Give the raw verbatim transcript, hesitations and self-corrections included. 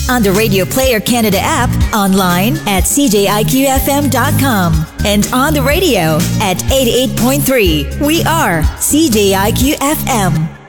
On the Radio Player Canada app, online at c j i q f m dot com, and on the radio at eighty-eight point three. We are C J I Q F M.